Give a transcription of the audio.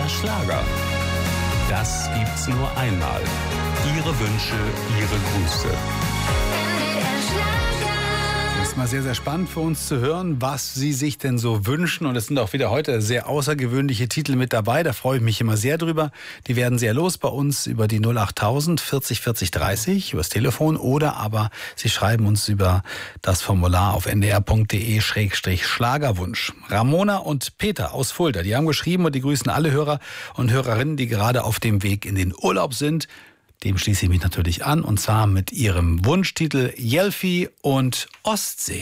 Schlager. Das gibt's nur einmal. Ihre Wünsche, Ihre Grüße. Das ist mal sehr, sehr spannend für uns zu hören, was Sie sich denn so wünschen. Und es sind auch wieder heute sehr außergewöhnliche Titel mit dabei. Da freue ich mich immer sehr drüber. Die werden sehr los bei uns über die 08000 40 40 30 übers Telefon. Oder aber Sie schreiben uns über das Formular auf ndr.de/Schlagerwunsch. Ramona und Peter aus Fulda, die haben geschrieben und die grüßen alle Hörer und Hörerinnen, die gerade auf dem Weg in den Urlaub sind. Dem schließe ich mich natürlich an, und zwar mit ihrem Wunschtitel Jelfi und Ostsee.